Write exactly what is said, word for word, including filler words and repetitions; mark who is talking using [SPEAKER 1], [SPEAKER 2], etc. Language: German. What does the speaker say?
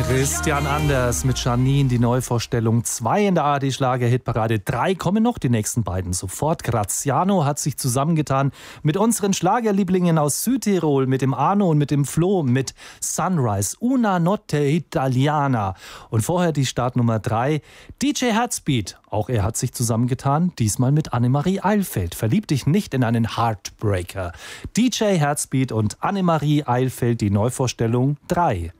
[SPEAKER 1] Christian Anders mit Janine, die Neuvorstellung zwei in der A R D-Schlager-Hitparade. Drei kommen noch, die nächsten beiden sofort. Graziano hat sich zusammengetan mit unseren Schlagerlieblingen aus Südtirol, mit dem Arno und mit dem Flo, mit Sunrise, Una Notte Italiana. Und vorher die Startnummer drei, D J Herzbeat. Auch er hat sich zusammengetan, diesmal mit Annemarie Eilfeld. Verlieb dich nicht in einen Heartbreaker. D J Herzbeat und Annemarie Eilfeld, die Neuvorstellung drei.